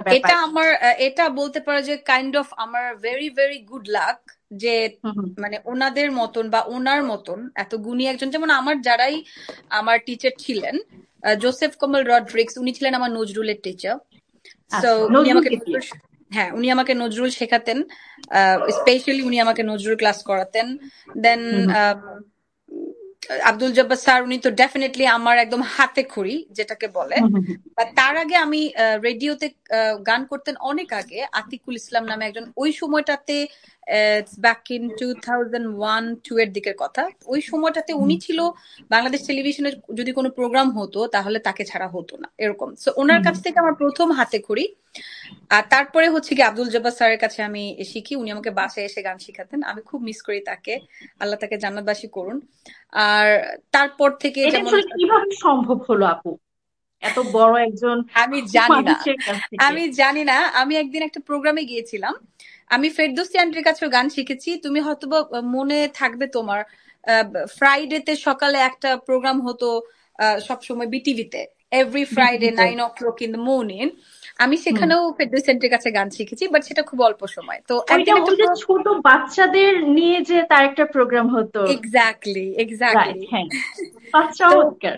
এটা ব্যাপার। আমার এটা বলতে পারো যে কাইন্ড অফ আমার ভেরি ভেরি গুড লাক যে হুম হুম মানে ওনাদের মতন বা ওনার মতন এত গুণী একজন, যেমন আমার যারাই আমার টিচার ছিলেন, জোসেফ কমল রড্রিক্স, উনি ছিলেন আমার নজরুলের টিচার। সো আচ্ছা, উনি নজরুল আমাকে গীতি। নজরুল, হ্যাঁ উনি আমাকে নজরুল শেখাতেন, স্পেশালি উনি আমাকে নজরুল ক্লাস করাতেন। দেন হুম হুম আব্দুল জব্বার স্যার, উনি তো ডেফিনেটলি আমার একদম হাতে খড়ি যেটাকে বলে। হুম হুম হুম। বা তার আগে আমি রেডিওতে গান করতেন অনেক আগে, আতিকুল ইসলাম নামে একজন, ওই সময়টাতে ব্যাক ইন 2001-2 এর দিকের কথা। ওই সময়টাতে উনি ছিল বাংলাদেশ টেলিভিশনের, যদি কোনো প্রোগ্রাম হতো তাহলে তাকে ছাড়া হতো না এরকম। সো ওনার হুম কাছ হুম। থেকে আমার প্রথম হাতে খড়ি। আর তারপরে হচ্ছে কি আব্দুল জব্বার স্যারের কাছে আমি শিখি, উনি আমাকে বাসায় এসে গান শিখাতেন, আমি খুব মিস করি তাকে, আল্লাহ তাকে জান্নাতবাসী করুন। আর তারপর থেকে এটা যেমন আসলে কিভাবে সম্ভব হলো আপু, এত বড় একজন আমি জানি না, মানুষের কাছ থেকে? আমি জানি না, আমি একদিন একটা প্রোগ্রামে গিয়েছিলাম, আমি ফেরদৌসী আন্টির কাছে গান শিখেছি, তুমি হয়তো মনে থাকবে তোমার, ফ্রাইডেতে সকালে একটা প্রোগ্রাম হতো সব সময় বিটিভিতে, every Friday বিটিভিতে। 9 o'clock in the morning। আমি হুম। সেখানেও ফেরদৌসী আন্টির কাছে গান শিখেছি, বাট সেটা খুব অল্প সময়। তো ওইটা একদিন একটা ওই যে ছোট বাচ্চাদের নিয়ে যে তার একটা প্রোগ্রাম হতো। Exactly right, exactly. হ্যাঁ। তো চমৎকার।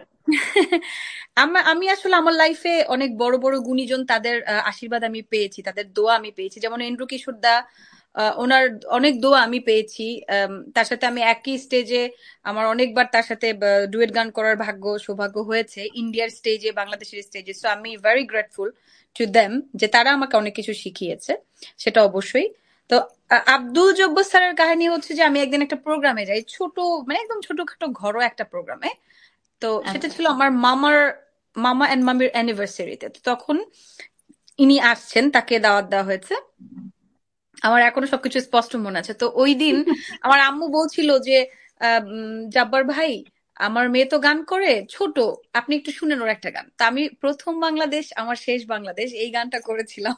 আমি আসলে আমার লাইফে অনেক বড় বড় গুণীজন, তাদের আশীর্বাদ আমি পেয়েছি, তাদের দোয়া আমি পেয়েছি। যেমন এন্ড্রু কিশোর দা, ওনার অনেক দোয়া আমি পেয়েছি। তার সাথে আমি একই স্টেজে, আমার অনেকবার তার সাথে ডুয়েট গান করার সৌভাগ্য হয়েছে, ইন্ডিয়ার স্টেজে, বাংলাদেশের স্টেজে। সো আমি ভেরি গ্রেটফুল টু দেম যে তারা আমাকে অনেক কিছু শিখিয়েছে, সেটা অবশ্যই। তো আব্দুল জব্বার স্যারের কাহিনী হচ্ছে যে আমি একদিন একটা প্রোগ্রামে যাই, ছোট মানে একদম ছোটখাটো ঘরোয়া একটা প্রোগ্রামে। তো সেটা আচ্ছা। ছিল আমার মামা এন্ড মামির অ্যানিভার্সারিতে। তো তখন ইনি আসছেন, তাকে দাওয়াত দেওয়া হয়েছে, আমার এখনো সবকিছু স্পষ্ট মনে আছে। তো ওই দিন আমার আম্মু বলছিল যে জাব্বার ভাই, আমার মেয়ে তো গান করে ছোট, আপনি একটু শুনেন ওর একটা গান। তা আমি প্রথম বাংলাদেশ আমার শেষ বাংলাদেশ এই গানটা করেছিলাম।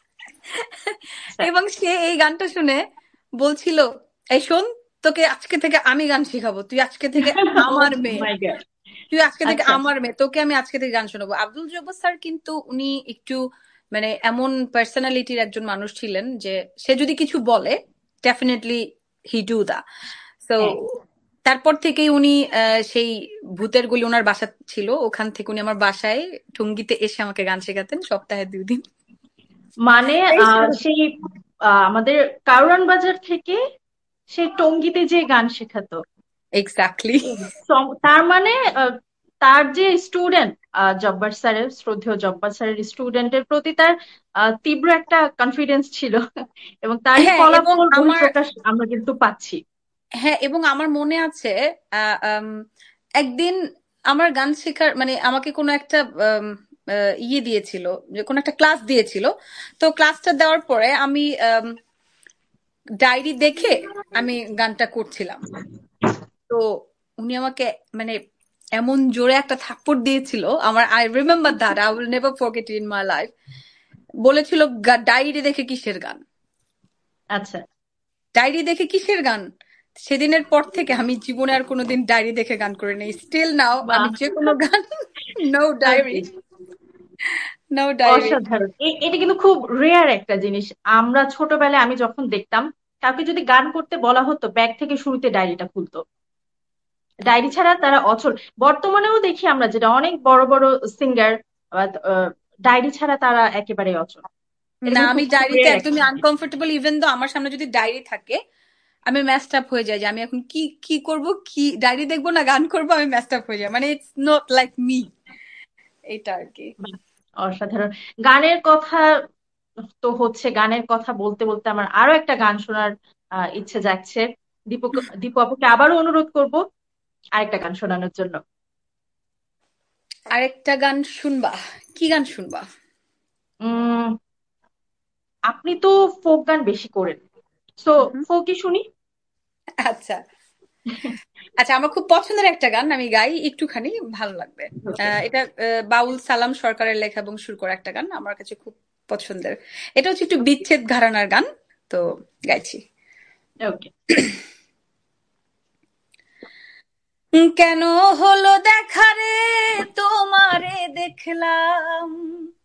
আচ্ছা। এবং সে এই গানটা শুনে বলছিল, এই শোন, তোকে আজকে থেকে আমি গান শিখাবো, তুই আজকে থেকে ও আমার মেয়ে, মাই গড। তুই আজকে থেকে আচ্ছা। আমার মেয়ে, তোকে আমি আজকে থেকে গান শোনাবো। আব্দুল জব্বার স্যার কিন্তু উনি একটু মানে এমন পার্সোনালিটির একজন মানুষ ছিলেন যে সে যদি কিছু বলে ডেফিনেটলি হি ডু দা। তো হ্যাঁ, তারপর থেকেই উনি সেই ভূতের গলি ওনার বাসা ছিল, ওখান থেকে উনি আমার বাসায় টঙ্গীতে এসে আমাকে গান শেখাতেন সপ্তাহে 2 দিন। মানে এই শুরু। সেই আমাদের কারওয়ান বাজার থেকে সেই টঙ্গীতে যে গান শেখাতো। এক্স্যাক্টলি। তার মানে তার যে স্টুডেন্ট, জব্বার স্যারের, শ্রদ্ধেয় জব্বার স্যারের স্টুডেন্টের প্রতি তার তীব্র একটা কনফিডেন্স ছিল। এবং তারই হ্যাঁ এবং ফলাফল আমার, বহিঃপ্রকাশ আমরা কিন্তু পাচ্ছি। হ্যাঁ এবং আমার মনে আছে আহ, উম, একদিন আমার গান শেখার মানে আমাকে কোনো একটা ইয়ে দিয়েছিল, যে কোনো একটা ক্লাস দিয়েছিল। তো ক্লাসটা দেওয়ার পরে আমি ডায়েরি দেখে আমি গানটা করছিলাম। তো উনি আমাকে মানে এমন জোরে একটা থাপ্পড় দিয়েছিল, আমার I remember that, I will never forget in my life. বলেছিল, ডায়েরি দেখে কিসের গান, আচ্ছা। ডায়েরি দেখে কিসের গান। সেদিনের পর থেকে আমি জীবনে আর কোনোদিন ডায়েরি দেখে গান করে নেই, স্টিল নাও আমি বাহ। যে কোনো গান নো ডায়েরি, ওকে। No diary. অসাধারণ। এটা কিন্তু খুব রেয়ার একটা জিনিস। আমরা ছোটবেলায় আমি যখন দেখতাম কাউকে যদি গান করতে বলা হতো ব্যাগ থেকে শুরুতে ডায়েরিটা খুলতো। ডায়েরি ছাড়া তারা অচল। বর্তমানেও দেখি আমরা যেটা অনেক বড় বড় সিঙ্গার, ডায়েরি ছাড়া তারা একেবারে অচল। এটা না কিন্তু আমি খুব ডায়েরিতে রেয়ার একটা একদমই জিনিস। আনকমফোর্টেবল, ইভেন তো আমার সামনে যদি ডায়েরি থাকে আমি ম্যাচড আপ হয়ে যাই, যে আমি এখন কি কি করব, কি ডায়েরি দেখবো না গান করবো, আমি ম্যাচড আপ হয়ে যাই, মানে ইটস নট লাইক মি, এটা আর কি। বাহ, অসাধারণ। গানের কথা তো হচ্ছে, গানের কথা বলতে বলতে আমার আরো একটা গান শোনার ইচ্ছে যাচ্ছে। দীপু দীপু আপুকে আবারও অনুরোধ করব আরেকটা গান শোনানোর জন্য। আরেকটা গান শুনবা? কি গান শুনবা? উম আপনি তো ফোক গান বেশি করেন, সো হুম, ফোকই শুনি। আচ্ছা আচ্ছা, আমার খুব পছন্দের একটা গান আমি গাই একটুখানি, ভালো লাগবে। ওকে। এটা বাউল সালাম সরকারের লেখা এবং সুর করা একটা গান, আমার কাছে খুব পছন্দের। এটা হচ্ছে একটু বিচ্ছেদ ঘরানার গান, তো গাইছি। ওকে। কেন হলো দেখা রে, তোমারে দেখলাম,